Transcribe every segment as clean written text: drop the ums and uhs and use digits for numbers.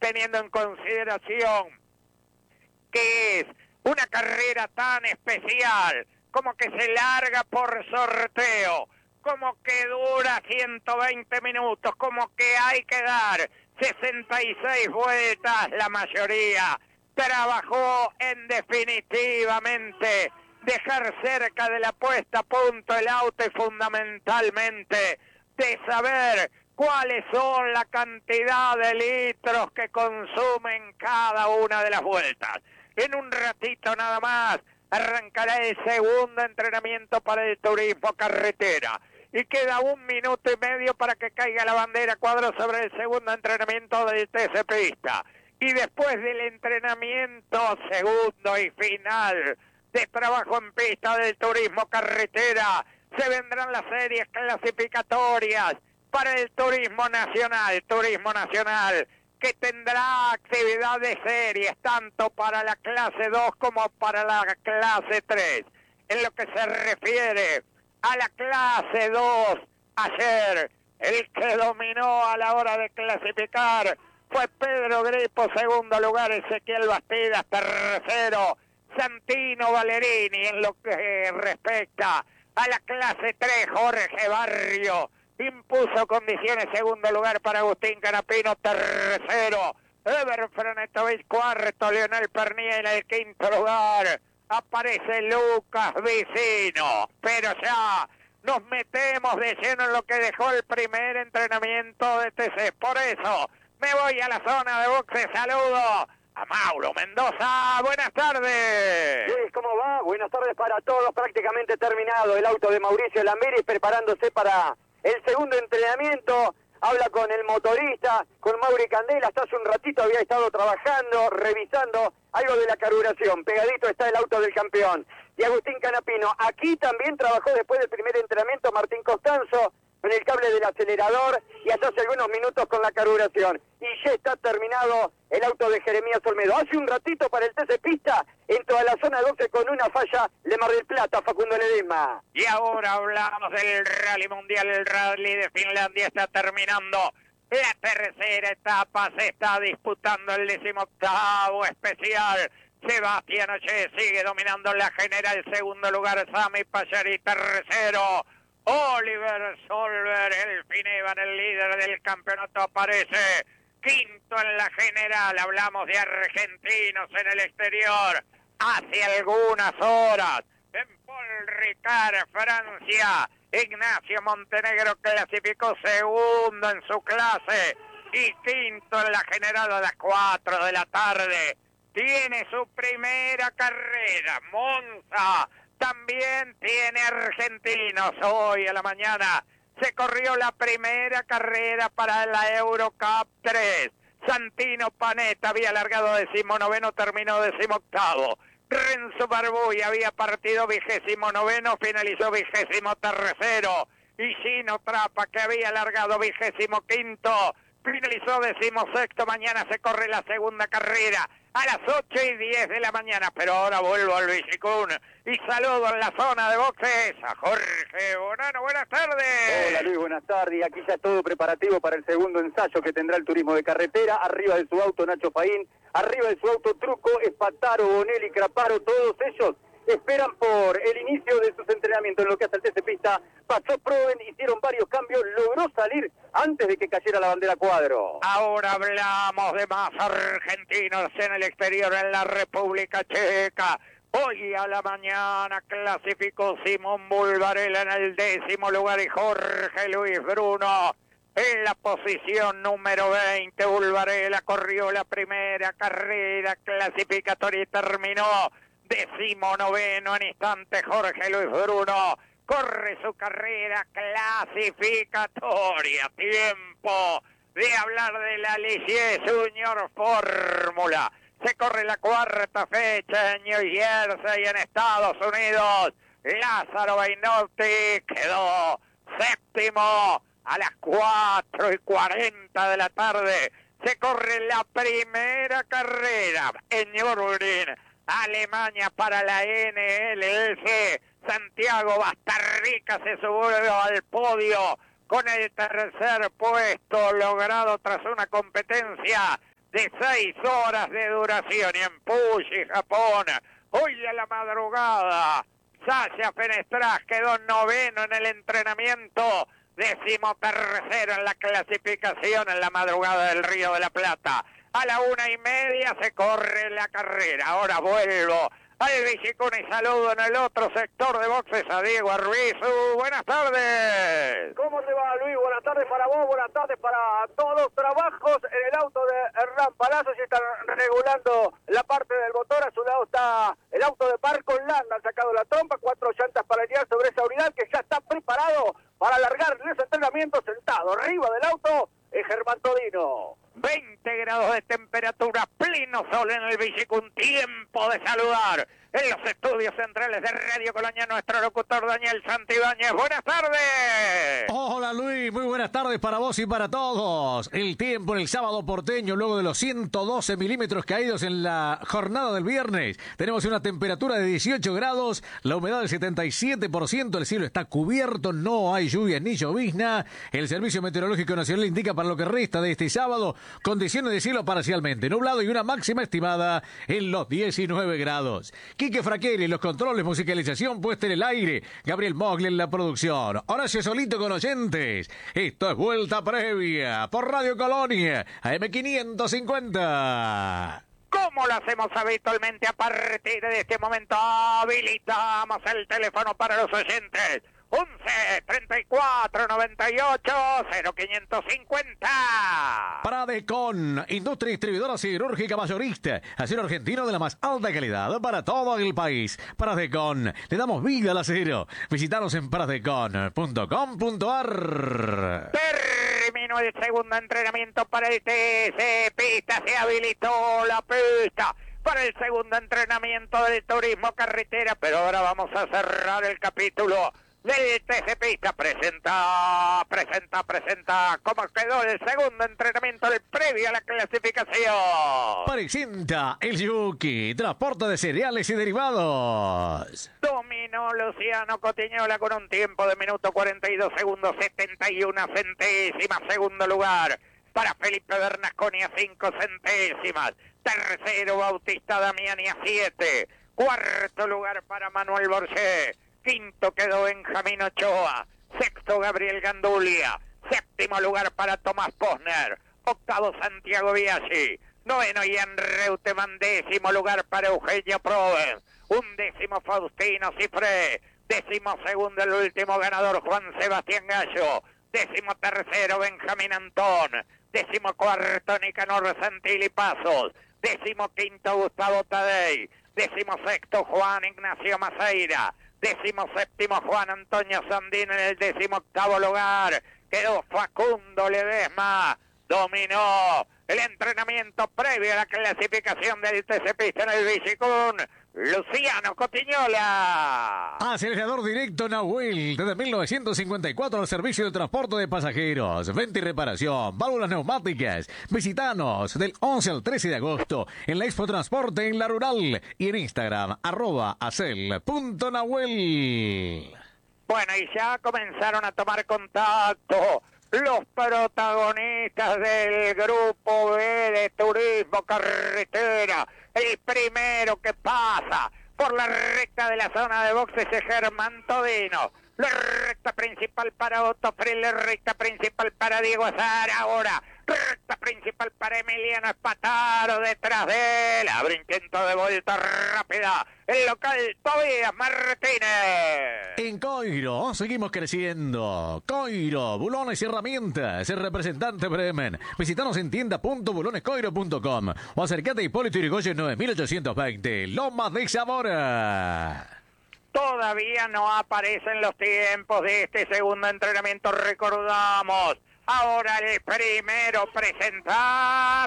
teniendo en consideración que es una carrera tan especial, como que se larga por sorteo, como que dura 120 minutos, como que hay que dar 66 vueltas, la mayoría trabajó en definitivamente dejar cerca de la puesta a punto el auto y fundamentalmente de saber cuáles son la cantidad de litros que consumen cada una de las vueltas. En un ratito nada más arrancará el segundo entrenamiento para el turismo carretera. Y queda 1 minuto y medio para que caiga la bandera cuadro sobre el segundo entrenamiento del TC Pista. Y después del entrenamiento segundo y final de trabajo en pista del turismo carretera, se vendrán las series clasificatorias para el turismo nacional que tendrá actividad de series tanto para la clase 2 como para la clase 3. En lo que se refiere a la clase 2, ayer el que dominó a la hora de clasificar fue Pedro Grepo, segundo lugar Ezequiel Bastidas, tercero Santino Valerini. En lo que respecta a la clase 3, Jorge Barrio impuso condiciones, segundo lugar para Agustín Canapino, tercero Ever Frenetovich, cuarto Leonel Pernía, en el quinto lugar aparece Lucas Vicino. Pero ya nos metemos de lleno en lo que dejó el primer entrenamiento de TC. Por eso me voy a la zona de boxe. Saludo a Mauro Mendoza. Buenas tardes. Sí, ¿cómo va? Buenas tardes para todos. Prácticamente terminado el auto de Mauricio Lambiris, preparándose para el segundo entrenamiento. Habla con el motorista, con Mauri Candela. Hasta hace un ratito había estado trabajando, revisando algo de la carburación. Pegadito está el auto del campeón. Y Agustín Canapino. Aquí también trabajó después del primer entrenamiento Martín Costanzo en el cable del acelerador y hasta hace algunos minutos con la carburación. Y ya está terminado el auto de Jeremías Olmedo. Hace un ratito para el TC Pista entró a la zona 12 con una falla de Mar del Plata, Facundo Ledesma. Y ahora hablamos del Rally Mundial. El Rally de Finlandia está terminando. La tercera etapa se está disputando el 18º especial. Sebastián Oche sigue dominando la general. Segundo lugar, Sami Pachari. Tercero, Oliver Solver. El Finevan, el líder del campeonato, aparece quinto en la general. Hablamos de argentinos en el exterior. Hace algunas horas, en Paul Ricard, Francia, Ignacio Montenegro clasificó segundo en su clase y quinto en la general a las 4 de la tarde. Tiene su primera carrera. Monza también tiene argentinos. Hoy a la mañana se corrió la primera carrera para la Eurocup 3. Santino Panetta había largado 19º, terminó 18º. Renzo Barbuy había partido 29º, finalizó 23º. Y Gino Trapa, que había largado 25º, finalizó 16º. Mañana se corre la segunda carrera a las 8:10 de la mañana. Pero ahora vuelvo al Bicicún y saludo en la zona de boxes a Jorge Bonano. Buenas tardes. Hola Luis, buenas tardes. Aquí ya todo preparativo para el segundo ensayo que tendrá el turismo de carretera. Arriba de su auto Nacho Faín, arriba de su auto Truco, Espataro, Bonelli, Craparo, todos ellos esperan por el inicio de sus entrenamientos en lo que hace el TC Pista. Pasó Proven, hicieron varios cambios, logró salir antes de que cayera la bandera cuadro. Ahora hablamos de más argentinos en el exterior, en la República Checa. Hoy a la mañana clasificó Simón Bulvarella en el 10º lugar y Jorge Luis Bruno en la posición número 20. Bulvarella corrió la primera carrera clasificatoria y terminó 19º. En instante Jorge Luis Bruno corre su carrera clasificatoria. Tiempo de hablar de la Ligier Junior Fórmula. Se corre la cuarta fecha en New Jersey, en Estados Unidos. Lázaro Bainotti quedó séptimo a las 4:40 de la tarde. Se corre la primera carrera en Nürburgring, Alemania, para la NLS. Santiago Bastarrica se subió al podio con el tercer puesto logrado tras una competencia de 6 horas de duración. Y en Puyi, Japón, hoy a la madrugada, Sasha Fenestraz quedó noveno en el entrenamiento, 13º en la clasificación en la madrugada del Río de la Plata. A la 1:30 se corre la carrera. Ahora vuelvo al Vigicún y saludo en el otro sector de boxes a Diego Arbizu. Buenas tardes. ¿Cómo te va, Luis? Buenas tardes para vos, buenas tardes para todos. Trabajos en el auto de Hernán Palazzo, se están regulando la parte del motor. A su lado está el auto de Marco Landa, han sacado la trompa, 4 llantas para guiar sobre esa unidad que ya está preparado para alargar los entrenamientos. Sentado arriba del auto es Germán Todino. 20 grados de temperatura, pleno sol en el Vigicún. Tiempo de saludar en los estudios centrales de Radio Colonia nuestro locutor Daniel Santibáñez. Buenas tardes. Hola Luis, muy buenas tardes para vos y para todos. El tiempo en el sábado porteño, luego de los 112 milímetros caídos en la jornada del viernes. Tenemos una temperatura de 18 grados, la humedad del 77%, el cielo está cubierto, no hay lluvia ni llovizna. El Servicio Meteorológico Nacional indica para lo que resta de este sábado condiciones de cielo parcialmente nublado y una máxima estimada en los 19 grados. Quique Fraquelli, los controles, musicalización, puesta en el aire. Gabriel Mogli en la producción. Horacio Solito con oyentes. Esto es Vuelta Previa por Radio Colonia, AM550. Como lo hacemos habitualmente, a partir de este momento habilitamos el teléfono para los oyentes. 11 34 98 0550. Pradecon, industria distribuidora siderúrgica mayorista, acero argentino de la más alta calidad para todo el país. Pradecon, le damos vida al acero. Visítanos en pradecon.com.ar. Terminó el segundo entrenamiento para el TC Pista, se habilitó la pista para el segundo entrenamiento del turismo carretera, pero ahora vamos a cerrar el capítulo del TC Pista. Presenta cómo quedó el segundo entrenamiento del previo a la clasificación. Presenta el Yuki, transporte de cereales y derivados. Dominó Luciano Cotiñola con un tiempo de minuto 42 segundos 71 centésimas. Segundo lugar para Felipe Bernasconi a 5 centésimas. Tercero Bautista Damiani a 7. Cuarto lugar para Manuel Borges. Quinto quedó Benjamín Ochoa. Sexto Gabriel Gandulia. Séptimo lugar para Tomás Posner. Octavo Santiago Biaggi. Noveno Ian Reutemann. Décimo lugar para Eugenio Proven. Undécimo Faustino Cifré. Décimo segundo el último ganador Juan Sebastián Gallo. Décimo tercero Benjamín Antón. Décimo cuarto Nicanor Santilli Pasos. Décimo quinto Gustavo Tadei. Décimo sexto Juan Ignacio Maceira. 17º Juan Antonio Sandín. En el 18º lugar quedó Facundo Ledesma. Dominó el entrenamiento previo a la clasificación del TC Pista en el Vigicún Luciano Cotiñola. Acelerador directo Nahuel, desde 1954 al servicio de transporte de pasajeros, venta y reparación, válvulas neumáticas. Visítanos del 11 al 13 de agosto en la Expo Transporte en La Rural y en Instagram, @acel.nahuel. Bueno, y ya comenzaron a tomar contacto los protagonistas del Grupo B de Turismo Carretera. El primero que pasa por la recta de la zona de boxes es Germán Todino. La recta principal para Otto Frill, la recta principal para Diego Azar. Ahora, recta principal para Emiliano Espataro detrás de él. Abre intento de vuelta rápida. El local Tobias Martínez. En Coiro seguimos creciendo. Coiro, bulones y herramientas. El representante Bremen. Visítanos en tienda.bulonescoiro.com o acercate a Hipólito Yrigoyen 9820, Lomas de Zamora. Todavía no aparecen los tiempos de este segundo entrenamiento, recordamos. Ahora el primero presenta.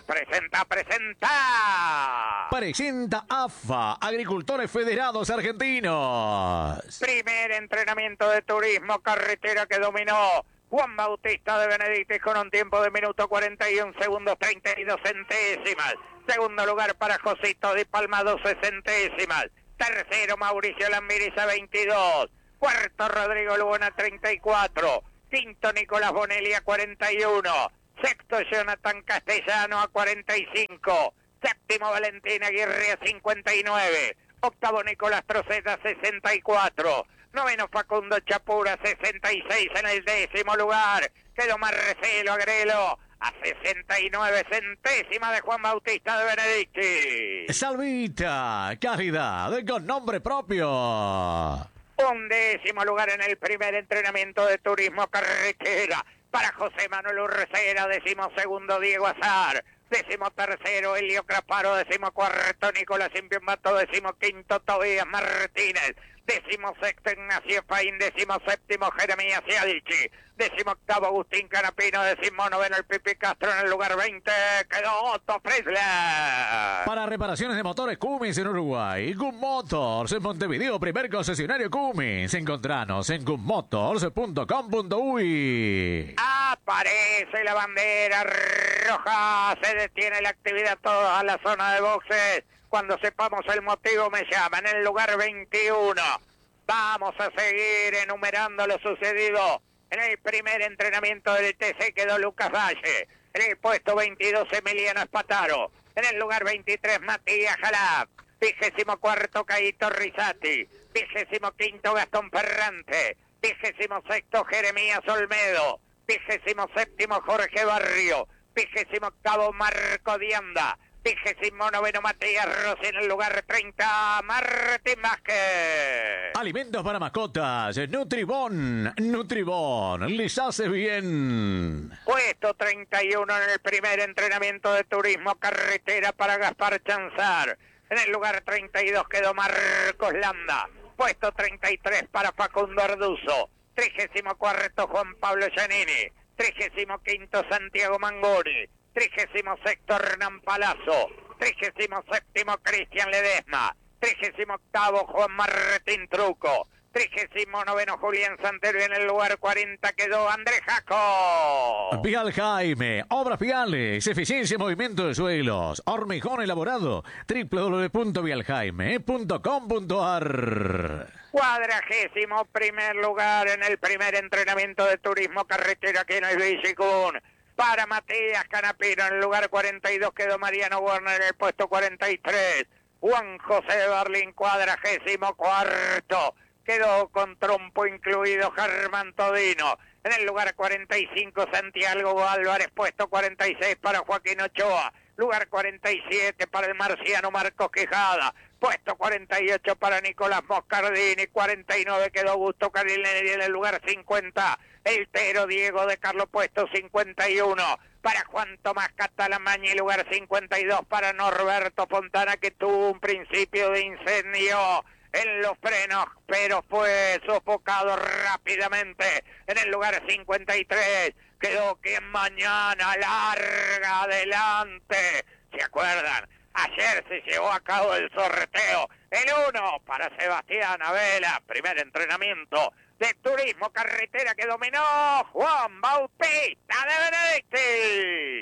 Presenta AFA, Agricultores Federados Argentinos. Primer entrenamiento de turismo carretera que dominó Juan Bautista de Benedictis con un tiempo de minuto 41 segundos 32 centésimas. Segundo lugar para Josito Di Palma, 12 centésimas. Tercero Mauricio Lambiris a 22. Cuarto Rodrigo Lubona 34. Quinto Nicolás Bonelli a 41. Sexto, Jonathan Castellano a 45. Séptimo, Valentín Aguirre a 59. Octavo, Nicolás Troceta a 64. Noveno, Facundo Chapura, 66 en el décimo lugar. Quedó Marcelo Agrelo a 69 centésimas de Juan Bautista de Benedicti. Salvita, calidad con nombre propio. 11º lugar en el primer entrenamiento de turismo carretera para José Manuel Urcera. 12º, Diego Azar. 13º, Elio Craparo. 14º, Nicolás Impiombato. 15º, Tobías Martínez. 16º, Ignacio Faín. 17º, Jeremías Ciadici. 18º, Agustín Canapino. 19º, el Pipi Castro. En el lugar 20 quedó Otto Freisler. Para reparaciones de motores Cummins en Uruguay, Gun Motors en Montevideo, primer concesionario Cummins. Encontranos en gunmotors.com.uy. Aparece la bandera roja, se detiene la actividad toda la zona de boxes. Cuando sepamos el motivo me llaman. En el lugar 21 vamos a seguir enumerando lo sucedido. En el primer entrenamiento del TC quedó Lucas Valle. En el puesto 22, Emiliano Espataro. En el lugar 23, Matías Jalab. 24º, Caíto Risati. 25º, Gastón Ferrante. 26º, Jeremías Olmedo. 27º, Jorge Barrio. 28º, Marco Dianda. 29º, Matías Rossi. En el lugar 30, Martín Vázquez. Alimentos para mascotas, Nutribón. Nutribón, les hace bien. Puesto 31 en el primer entrenamiento de turismo carretera para Gaspar Chanzar. En el lugar 32 quedó Marcos Landa. Puesto 33 para Facundo Arduzo. 34º, Juan Pablo Giannini. 35º, Santiago Mangoni. 36º, Hernán Palazzo. 37º, Cristian Ledesma. 38º, Juan Martín Truco. 39º, Julián Santero. En el lugar 40 quedó Andrés Jaco. Vial Jaime, obras viales, eficiencia y movimiento de suelos, hormigón elaborado, www.vialjaime.com.ar. 41º lugar en el primer entrenamiento de turismo carretera aquí en el Bicicún. Para Matías Canapino. En el lugar 42 quedó Mariano Warner. En el puesto 43, Juan José Berlín. 44º quedó con trompo incluido Germán Todino. En el lugar 45, Santiago Álvarez. Puesto 46 para Joaquín Ochoa. Lugar 47 para el marciano Marcos Quijada. Puesto 48 para Nicolás Moscardini. 49 quedó Augusto Carilleri. En el lugar 50, el Tero Diego de Carlos. Puesto 51 para Juan Tomás Catalamaña. Y lugar 52 para Norberto Fontana, que tuvo un principio de incendio en los frenos, pero fue sofocado rápidamente. En el lugar 53 quedó quien mañana larga adelante. ¿Se acuerdan? Ayer se llevó a cabo el sorteo. El 1 para Sebastián Abela. Primer entrenamiento de turismo carretera que dominó Juan Bautista de Benedicti.